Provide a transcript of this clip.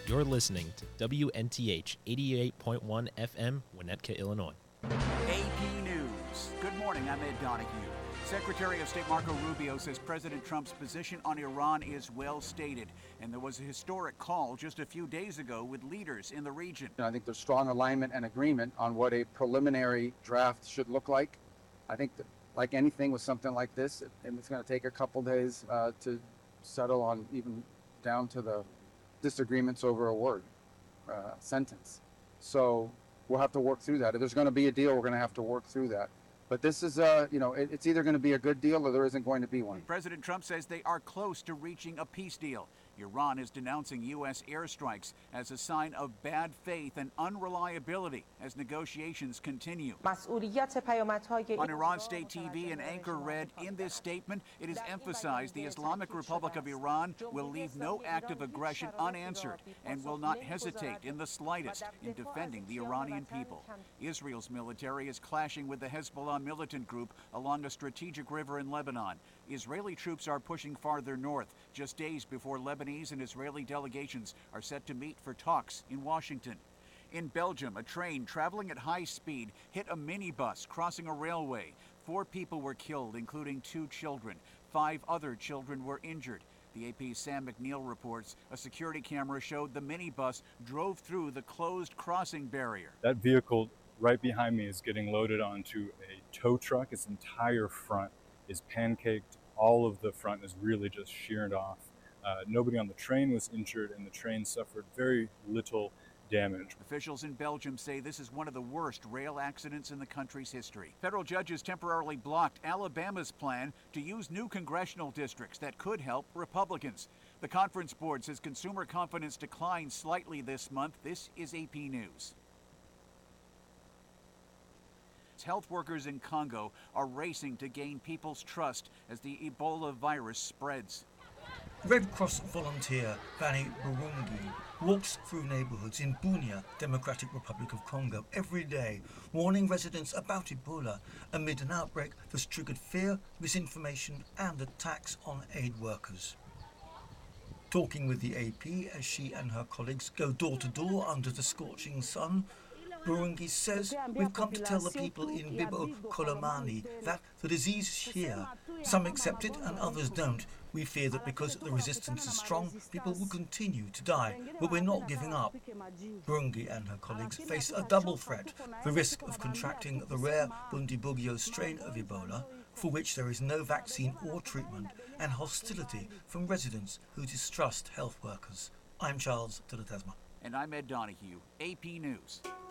You're listening to WNTH 88.1 FM, Winnetka, Illinois. AP News. Good morning, I'm Ed Donahue. Secretary of State Marco Rubio says President Trump's position on Iran is well stated, and there was a historic call just a few days ago with leaders in the region. I think there's strong alignment and agreement on what a preliminary draft should look like. I think that, like anything with something like this, it's going to take a couple days to settle on, even down to the disagreements over a word, sentence. So we'll have to work through that. If there's going to be a deal, we're going to have to work through that. But this is, it's either going to be a good deal or there isn't going to be one. President Trump says they are close to reaching a peace deal. Iran is denouncing U.S. airstrikes as a sign of bad faith and unreliability as negotiations continue. On Iran State TV, an anchor read, in this statement, it is emphasized the Islamic Republic of Iran will leave no act of aggression unanswered and will not hesitate in the slightest in defending the Iranian people. Israel's military is clashing with the Hezbollah militant group along a strategic river in Lebanon. Israeli troops are pushing farther north, just days before Lebanese and Israeli delegations are set to meet for talks in Washington. In Belgium, a train traveling at high speed hit a minibus crossing a railway. 4 people were killed, including 2 children. 5 other children were injured. The AP's Sam McNeil reports a security camera showed the minibus drove through the closed crossing barrier. That vehicle right behind me is getting loaded onto a tow truck. Its entire front is pancaked. All of the front is really just sheared off. Nobody on the train was injured, and the train suffered very little damage. Officials in Belgium say this is one of the worst rail accidents in the country's history. Federal judges temporarily blocked Alabama's plan to use new congressional districts that could help Republicans. The Conference Board says consumer confidence declined slightly this month. This is AP News. Health workers in Congo are racing to gain people's trust as the Ebola virus spreads. Red Cross volunteer Vanny Burungi walks through neighbourhoods in Bunia, Democratic Republic of Congo, every day, warning residents about Ebola amid an outbreak that's triggered fear, misinformation and attacks on aid workers. Talking with the AP as she and her colleagues go door to door under the scorching sun, Burungi says, we've come to tell the people in Bibo Kolomani that the disease is here. Some accept it and others don't. We fear that because the resistance is strong, people will continue to die, but we're not giving up. Burungi and her colleagues face a double threat, the risk of contracting the rare Bundibugyo strain of Ebola, for which there is no vaccine or treatment, and hostility from residents who distrust health workers. I'm Charles Tilatesma. And I'm Ed Donahue, AP News.